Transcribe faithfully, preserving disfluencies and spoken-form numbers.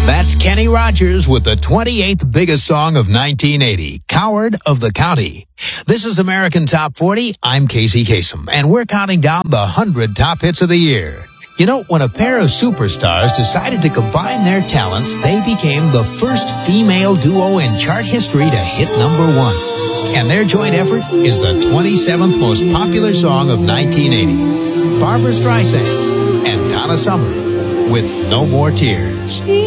That's Kenny Rogers with the twenty-eighth biggest song of nineteen eighty, Coward of the County. This is American Top forty. I'm Casey Kasem, and we're counting down the one hundred top hits of the year. You know, when a pair of superstars decided to combine their talents, they became the first female duo in chart history to hit number one. And their joint effort is the twenty-seventh most popular song of nineteen eighty. Barbra Streisand and Donna Summer with No More Tears.